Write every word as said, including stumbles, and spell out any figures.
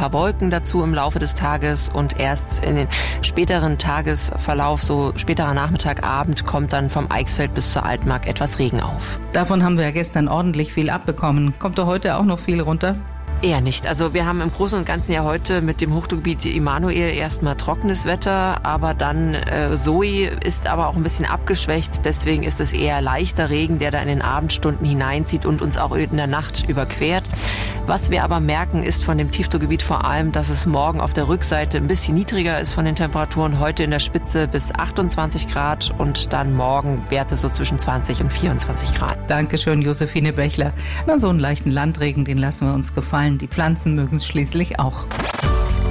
paar Wolken dazu im Laufe des Tages und erst in den späteren Tagesverlauf, so späterer Nachmittag, Abend, kommt dann vom Eichsfeld bis zur Altmark etwas Regen auf. Davon haben wir ja gestern ordentlich viel abbekommen. Kommt da heute auch noch viel runter? Eher nicht. Also wir haben im Großen und Ganzen ja heute mit dem Hochdruckgebiet Immanuel erstmal trockenes Wetter, aber dann äh, Zoe ist aber auch ein bisschen abgeschwächt, deswegen ist es eher leichter Regen, der da in den Abendstunden hineinzieht und uns auch in der Nacht überquert. Was wir aber merken, ist von dem Tiefdruckgebiet vor allem, dass es morgen auf der Rückseite ein bisschen niedriger ist von den Temperaturen, heute in der Spitze bis achtundzwanzig Grad und dann morgen Werte so zwischen zwanzig und vierundzwanzig Grad. Dankeschön, Josephine Bechler. Na, so einen leichten Landregen, den lassen wir uns gefallen. Die Pflanzen mögen es schließlich auch.